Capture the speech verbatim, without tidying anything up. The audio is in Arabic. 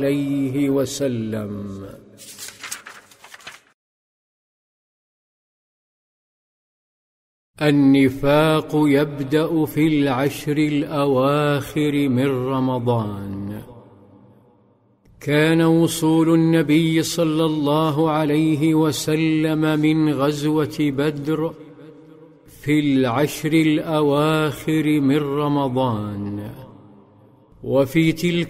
عليه وسلم. النفاق يبدأ في العشر الأواخر من رمضان. كان وصول النبي صلى الله عليه وسلم من غزوة بدر في العشر الأواخر من رمضان، وفي تلك